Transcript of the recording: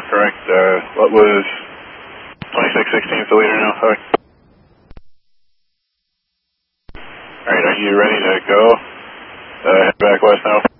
correct. What was 2616 the leader now? Alright, are you ready to go? Head back west now.